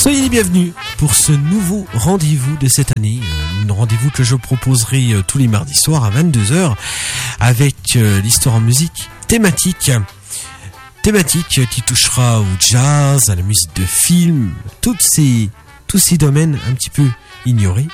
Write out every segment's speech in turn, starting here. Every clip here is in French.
Soyez les bienvenus pour ce nouveau rendez-vous de cette année, un rendez-vous que je proposerai tous les mardis soirs à 22h avec l'histoire en musique thématique qui touchera au jazz, à la musique de film, tous ces domaines un petit peu ignorés,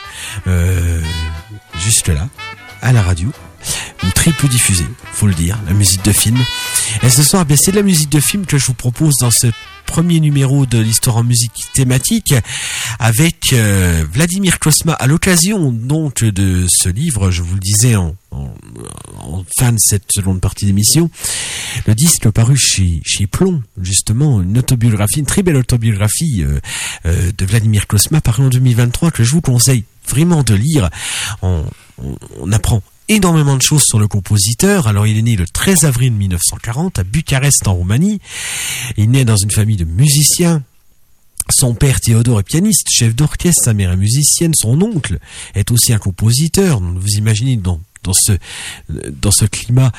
juste là, à la radio, ou très peu diffusés, faut le dire, la musique de film. Et ce soir, bien, c'est de la musique de film que je vous propose dans ce premier numéro de l'histoire en musique thématique avec Vladimir Cosma à l'occasion donc de ce livre, je vous le disais en fin de cette seconde partie d'émission, le disque paru chez Plomb, justement, une autobiographie, une très belle autobiographie de Vladimir Cosma paru en 2023 que je vous conseille vraiment de lire. On apprend énormément de choses sur le compositeur. Alors, il est né le 13 avril 1940 à Bucarest, en Roumanie. Il naît dans une famille de musiciens. Son père, Théodore, est pianiste, chef d'orchestre. Sa mère est musicienne. Son oncle est aussi un compositeur. Donc, vous imaginez dans ce climat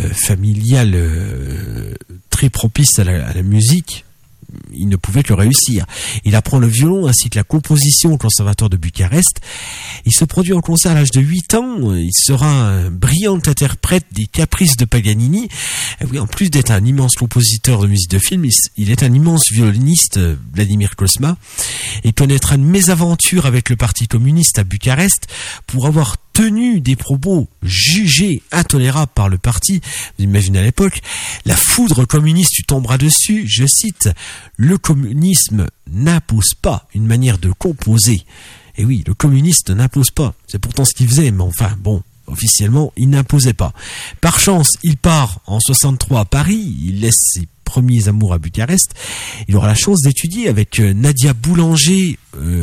familial très propice à la musique, il ne pouvait que réussir. Il apprend le violon ainsi que la composition au conservatoire de Bucarest. Il se produit en concert à l'âge de 8 ans. Il sera un brillant interprète des caprices de Paganini. Et oui, en plus d'être un immense compositeur de musique de film, il est un immense violoniste, Vladimir Cosma. Il connaîtra une mésaventure avec le Parti communiste à Bucarest pour avoir tenu des propos jugés intolérables par le parti. Vous imaginez à l'époque, la foudre communiste lui tombera dessus. Je cite, le communisme n'impose pas une manière de composer. Et oui, le communiste n'impose pas. C'est pourtant ce qu'il faisait, mais enfin, bon, officiellement, il n'imposait pas. Par chance, il part en 63 à Paris. Il laisse ses premiers amours à Bucarest. Il aura la chance d'étudier avec Nadia Boulanger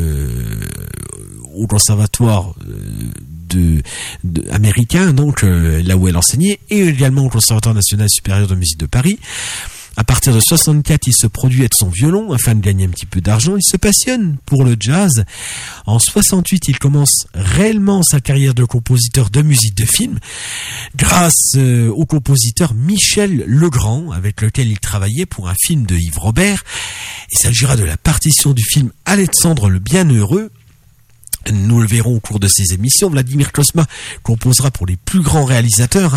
au conservatoire américain, donc là où elle enseignait, et également au Conservatoire national supérieur de musique de Paris. À partir de 64, il se produit avec son violon afin de gagner un petit peu d'argent. Il se passionne pour le jazz. En 68, il commence réellement sa carrière de compositeur de musique de film grâce au compositeur Michel Legrand, avec lequel il travaillait pour un film de Yves Robert. Il s'agira de la partition du film Alexandre le Bienheureux. Nous le verrons au cours de ces émissions. Vladimir Cosma composera pour les plus grands réalisateurs,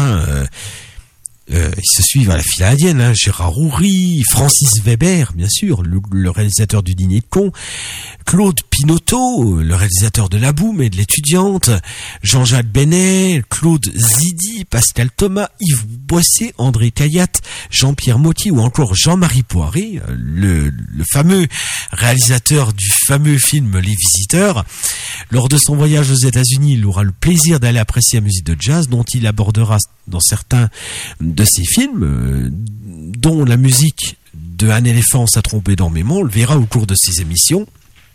ils se suivent à la file indienne, Gérard Houry, Francis Weber, bien sûr, le réalisateur du Dîner de cons, Claude Pinoteau, le réalisateur de La Boum et de l'Étudiante, Jean-Jacques Benet, Claude Zidi, Pascal Thomas, Yves Boisset, André Caillat, Jean-Pierre Motti ou encore Jean-Marie Poiré, le fameux réalisateur du fameux film Les Visiteurs. Lors de son voyage aux États-Unis, il aura le plaisir d'aller apprécier la musique de jazz dont il abordera dans certains de ses films, dont la musique de Un éléphant ça trompe énormément. On le verra au cours de ses émissions.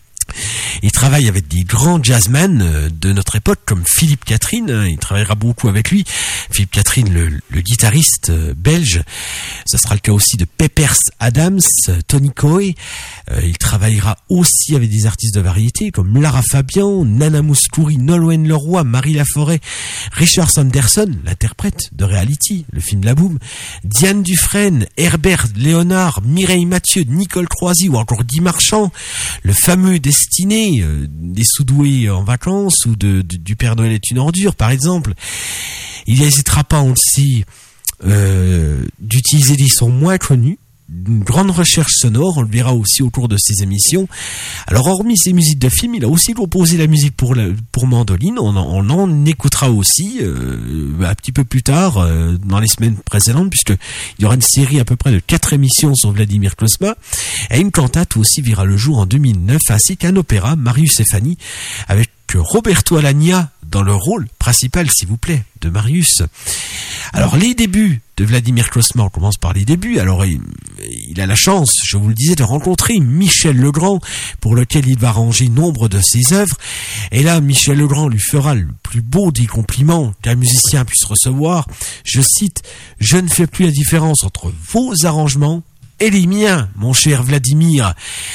Il travaille avec des grands jazzmen de notre époque comme Philippe Catherine. Il travaillera beaucoup avec lui. Philippe Catherine, le guitariste belge. Ce sera le cas aussi de Peppers Adams, Tony Coe. Il travaillera aussi avec des artistes de variété comme Lara Fabian, Nana Mouskouri, Nolwenn Leroy, Marie Laforêt, Richard Sanderson, l'interprète de Reality, le film La Boum, Diane Dufresne, Herbert Léonard, Mireille Mathieu, Nicole Croisy ou encore Guy Marchand, le fameux Destiné des sous-doués en vacances ou du Père Noël est une ordure par exemple. Il n'hésitera pas aussi d'utiliser des sons moins connus, une grande recherche sonore, on le verra aussi au cours de ses émissions. Alors hormis ses musiques de film, il a aussi composé la musique pour mandoline, on en écoutera aussi un petit peu plus tard dans les semaines précédentes, puisque il y aura une série à peu près de 4 émissions sur Vladimir Cosma, et une cantate aussi verra le jour en 2009, ainsi qu'un opéra, Marius et Fanny, avec Roberto Alagna dans le rôle principal, s'il vous plaît, de Marius. Alors les débuts de Vladimir Cosma, on commence par les débuts. Alors il a la chance, je vous le disais, de rencontrer Michel Legrand, pour lequel il va arranger nombre de ses œuvres. Et là, Michel Legrand lui fera le plus beau des compliments qu'un musicien puisse recevoir. Je cite, « Je ne fais plus la différence entre vos arrangements et les miens, mon cher Vladimir ».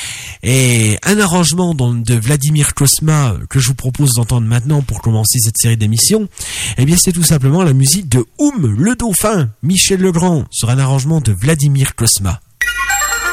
Et un arrangement de Vladimir Cosma que je vous propose d'entendre maintenant pour commencer cette série d'émissions, eh bien c'est tout simplement la musique de Oum le Dauphin, Michel Legrand, sur un arrangement de Vladimir Cosma.